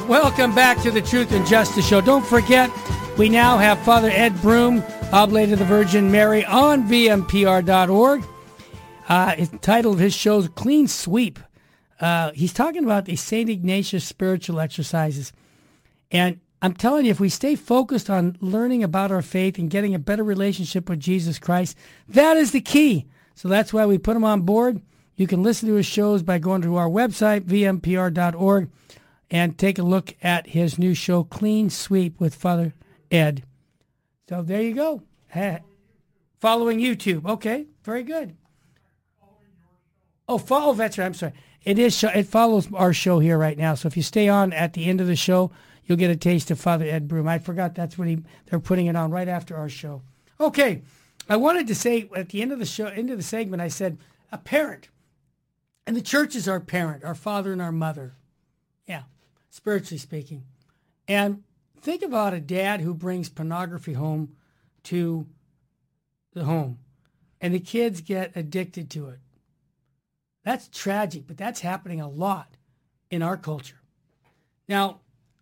Welcome back to the Truth and Justice Show. Don't forget, we now have Father Ed Broom, Oblate of the Virgin Mary, on vmpr.org. It's titled, his show's Clean Sweep. He's talking about the St. Ignatius spiritual exercises. And I'm telling you, if we stay focused on learning about our faith and getting a better relationship with Jesus Christ, that is the key. So that's why we put him on board. You can listen to his shows by going to our website, vmpr.org, and take a look at his new show, Clean Sweep with Father Ed. So there you go. Following YouTube. Okay, very good. Oh, that's right. I'm sorry. It follows our show here right now. So if you stay on at the end of the show, you'll get a taste of Father Ed Broom. I forgot that's what they're putting it on right after our show. Okay, I wanted to say at the end of the show, into the segment, I said a parent, and the church is our parent, our father and our mother. Yeah, spiritually speaking. And think about a dad who brings pornography home to the home, and the kids get addicted to it. That's tragic, but that's happening a lot in our culture. Now,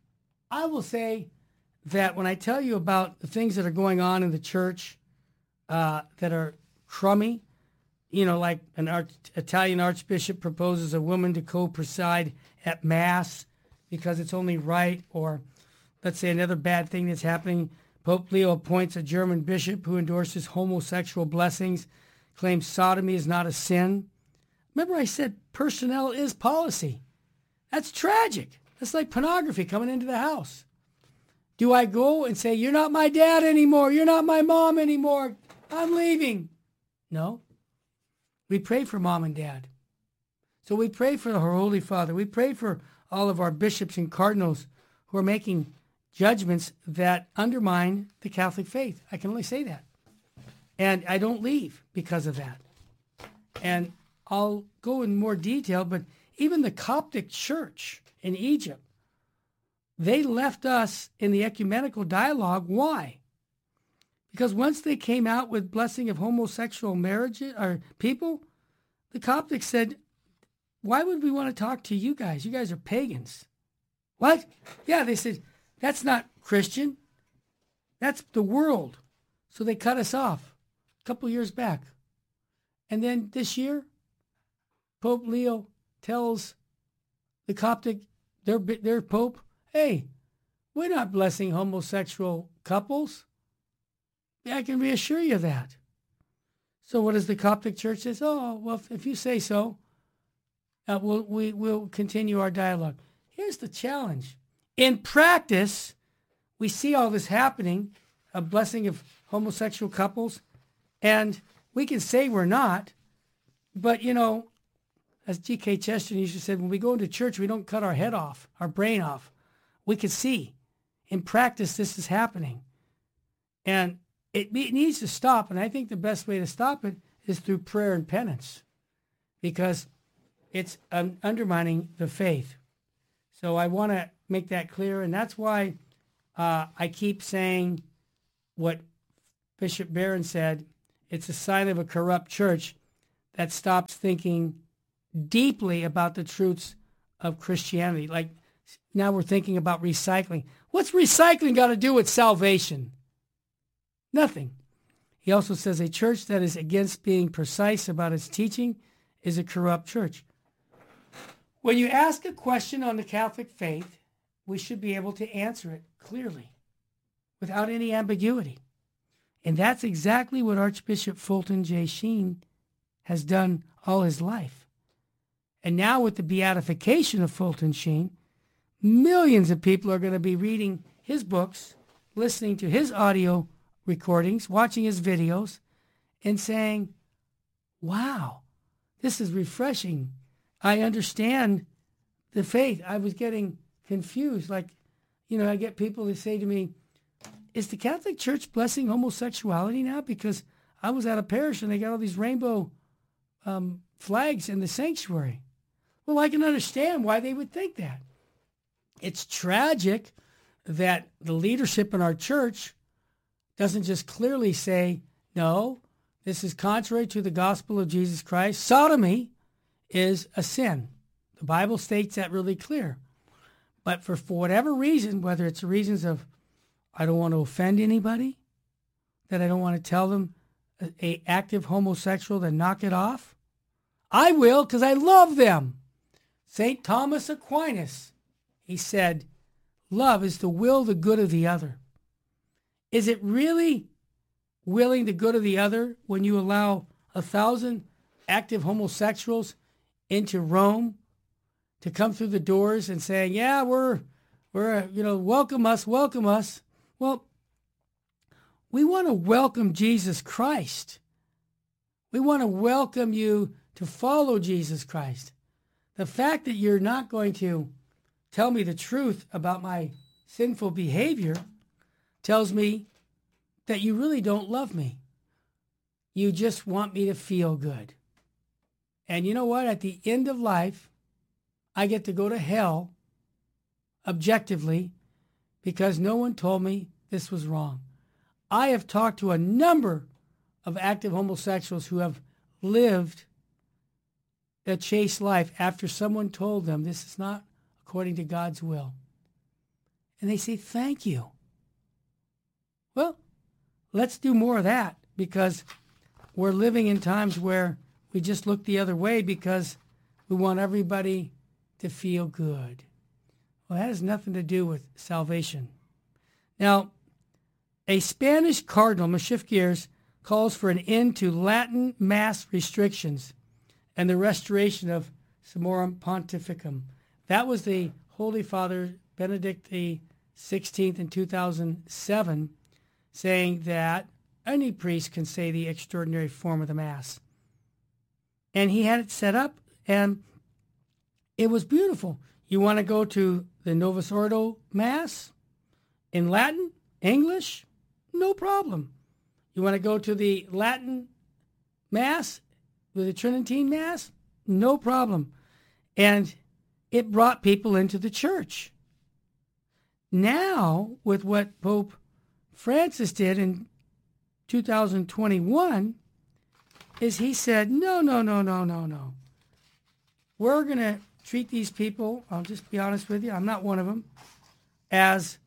I will say that when I tell you about the things that are going on in the church that are crummy, like an Italian archbishop proposes a woman to co-preside at Mass because it's only right, or let's say another bad thing that's happening, Pope Leo appoints a German bishop who endorses homosexual blessings, claims sodomy is not a sin. Remember I said personnel is policy. That's tragic. That's like pornography coming into the house. Do I go and say, you're not my dad anymore, you're not my mom anymore, I'm leaving? No. We pray for mom and dad. So we pray for our Holy Father. We pray for all of our bishops and cardinals who are making judgments that undermine the Catholic faith. I can only say that. And I don't leave because of that. And I'll go in more detail, but even the Coptic Church in Egypt, they left us in the ecumenical dialogue. Why? Because once they came out with blessing of homosexual marriages or people, the Coptics said, why would we want to talk to you guys? You guys are pagans. What? Yeah, they said, that's not Christian. That's the world. So they cut us off a couple years back. And then this year, Pope Leo tells the Coptic, their Pope, hey, we're not blessing homosexual couples. I can reassure you of that. So what does the Coptic Church say? Oh, well, if you say so, we'll continue our dialogue. Here's the challenge. In practice, we see all this happening, a blessing of homosexual couples, and we can say we're not, but, as G.K. Chesterton used to say, when we go into church, we don't cut our head off, our brain off. We can see. In practice, this is happening. And it needs to stop, and I think the best way to stop it is through prayer and penance, because it's undermining the faith. So I want to make that clear, and that's why I keep saying what Bishop Barron said. It's a sign of a corrupt church that stops thinking deeply about the truths of Christianity. Like now we're thinking about recycling. What's recycling got to do with salvation? Nothing. He also says a church that is against being precise about its teaching is a corrupt church. When you ask a question on the Catholic faith, we should be able to answer it clearly, without any ambiguity. And that's exactly what Archbishop Fulton J. Sheen has done all his life. And now with the beatification of Fulton Sheen, millions of people are going to be reading his books, listening to his audio recordings, watching his videos, and saying, wow, this is refreshing. I understand the faith. I was getting confused. I get people that say to me, is the Catholic Church blessing homosexuality now? Because I was at a parish and they got all these rainbow flags in the sanctuary. Well, I can understand why they would think that. It's tragic that the leadership in our church doesn't just clearly say, no, this is contrary to the gospel of Jesus Christ. Sodomy is a sin. The Bible states that really clear. But for whatever reason, whether it's reasons of I don't want to offend anybody, that I don't want to tell them a active homosexual to knock it off, I will because I love them. St. Thomas Aquinas, he said, love is to will the good of the other. Is it really willing the good of the other when you allow 1,000 active homosexuals into Rome to come through the doors and saying, yeah, we're welcome us. Well, we want to welcome Jesus Christ. We want to welcome you to follow Jesus Christ. The fact that you're not going to tell me the truth about my sinful behavior tells me that you really don't love me. You just want me to feel good. And you know what? At the end of life, I get to go to hell objectively because no one told me this was wrong. I have talked to a number of active homosexuals who have lived a chaste life after someone told them this is not according to God's will. And they say, thank you. Well, let's do more of that because we're living in times where we just look the other way because we want everybody to feel good. Well, that has nothing to do with salvation. Now, a Spanish cardinal, I'm going to shift gears, calls for an end to Latin Mass restrictions and the restoration of Summorum Pontificum. That was the Holy Father Benedict XVI in 2007 saying that any priest can say the extraordinary form of the Mass. And he had it set up, and it was beautiful. You want to go to the Novus Ordo Mass in Latin, English? No problem. You want to go to the Latin Mass with the Tridentine Mass? No problem. And it brought people into the church. Now, with what Pope Francis did in 2021, is he said, no. We're going to treat these people, I'll just be honest with you, I'm not one of them, as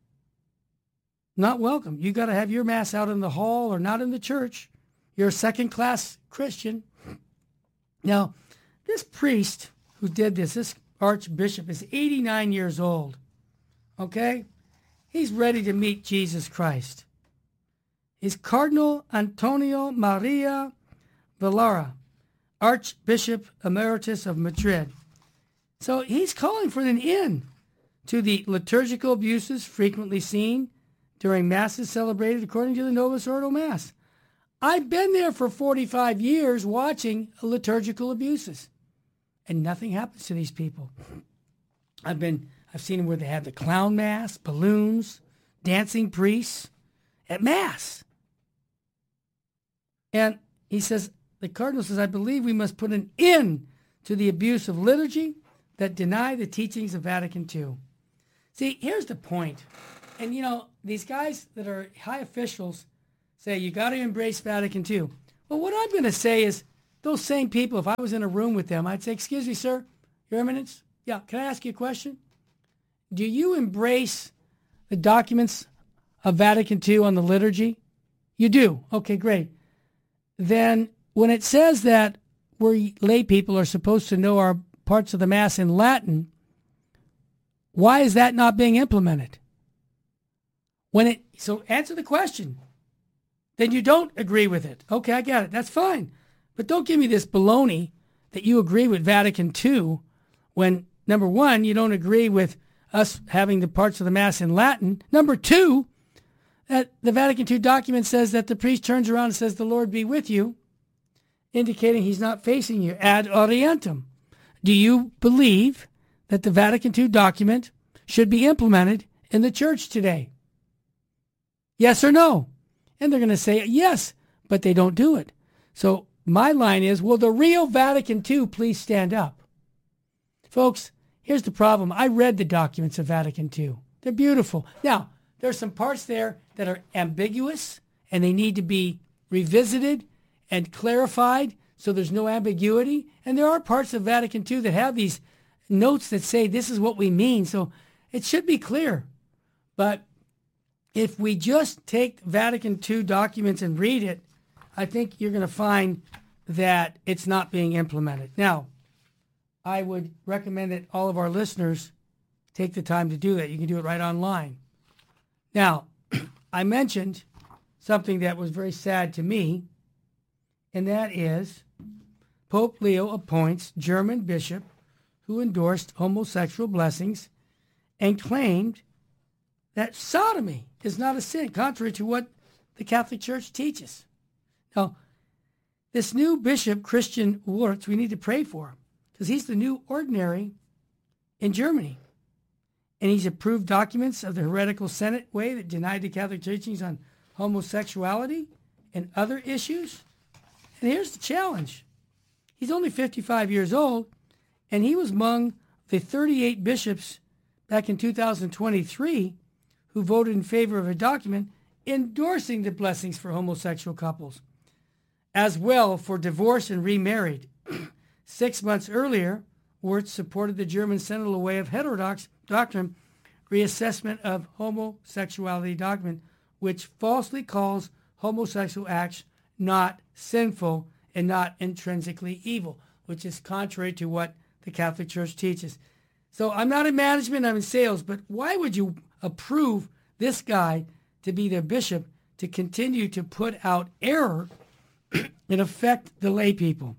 not welcome. You got to have your Mass out in the hall or not in the church. You're a second-class Christian. Now, this priest who did this archbishop, is 89 years old. Okay? He's ready to meet Jesus Christ. He's Cardinal Antonio Maria Villara, Archbishop Emeritus of Madrid. So he's calling for an end to the liturgical abuses frequently seen during Masses celebrated according to the Novus Ordo Mass. I've been there for 45 years watching liturgical abuses, and nothing happens to these people. I've seen where they have the clown mass, balloons, dancing priests at Mass. And he says, the Cardinal says, I believe we must put an end to the abuse of liturgy that deny the teachings of Vatican II. See, here's the point. And, these guys that are high officials say, you got to embrace Vatican II. Well, what I'm going to say is, those same people, if I was in a room with them, I'd say, excuse me, sir, Your Eminence, yeah, can I ask you a question? Do you embrace the documents of Vatican II on the liturgy? You do. Okay, great. Then when it says that we lay people are supposed to know our parts of the Mass in Latin, why is that not being implemented? So answer the question. Then you don't agree with it. Okay, I get it. That's fine. But don't give me this baloney that you agree with Vatican II when, number one, you don't agree with us having the parts of the Mass in Latin. Number two, that the Vatican II document says that the priest turns around and says, the Lord be with you, indicating he's not facing you, ad orientem. Do you believe that the Vatican II document should be implemented in the church today? Yes or no? And they're going to say yes, but they don't do it. So my line is, will the real Vatican II please stand up? Folks, here's the problem. I read the documents of Vatican II. They're beautiful. Now, there's some parts there that are ambiguous, and they need to be revisited and clarified so there's no ambiguity. And there are parts of Vatican II that have these notes that say this is what we mean. So it should be clear. But if we just take Vatican II documents and read it, I think you're going to find that it's not being implemented. Now, I would recommend that all of our listeners take the time to do that. You can do it right online. Now, I mentioned something that was very sad to me, and that is Pope Leo appoints German bishop who endorsed homosexual blessings and claimed that sodomy is not a sin, contrary to what the Catholic Church teaches. Now, this new bishop, Christian Wurtz, we need to pray for because he's the new ordinary in Germany. And he's approved documents of the heretical Senate way that denied the Catholic teachings on homosexuality and other issues. And here's the challenge. He's only 55 years old, and he was among the 38 bishops back in 2023 who voted in favor of a document endorsing the blessings for homosexual couples, as well for divorce and remarried. 6 months earlier, Wurtz supported the German Synodal Way of Heterodox Doctrine reassessment of homosexuality doctrine, which falsely calls homosexual acts not sinful and not intrinsically evil, which is contrary to what the Catholic Church teaches. So I'm not in management, I'm in sales, but why would you approve this guy to be their bishop to continue to put out error and affect the lay people?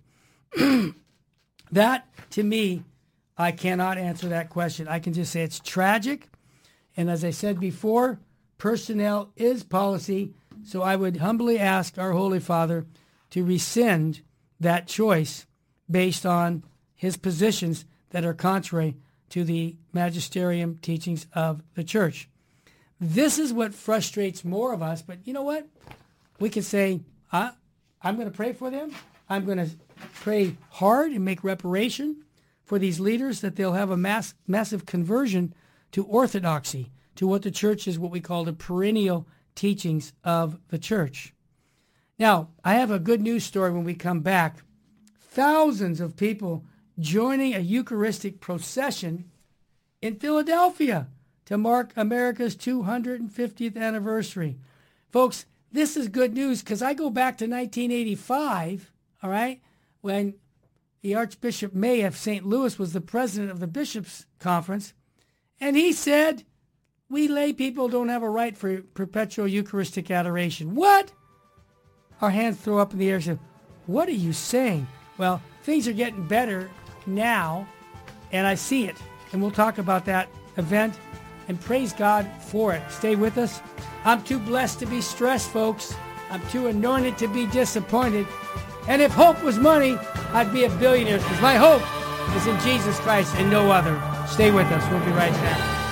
That, to me, I cannot answer that question. I can just say it's tragic. And as I said before, personnel is policy. So I would humbly ask our Holy Father to rescind that choice based on his positions that are contrary to the magisterium teachings of the Church. This is what frustrates more of us. But you know what? We can say, I'm going to pray for them. I'm going to pray hard and make reparation for these leaders that they'll have a massive conversion to orthodoxy, to what the Church is, what we call the perennial teachings of the Church. Now, I have a good news story when we come back. Thousands of people joining a Eucharistic procession in Philadelphia to mark America's 250th anniversary. Folks, this is good news because I go back to 1985, all right, when the Archbishop May of St. Louis was the president of the Bishops' Conference, and he said, we lay people don't have a right for perpetual Eucharistic adoration. What? Our hands throw up in the air and say, what are you saying? Well, things are getting better now, and I see it. And we'll talk about that event, and praise God for it. Stay with us. I'm too blessed to be stressed, folks. I'm too anointed to be disappointed. And if hope was money, I'd be a billionaire because my hope is in Jesus Christ and no other. Stay with us. We'll be right back.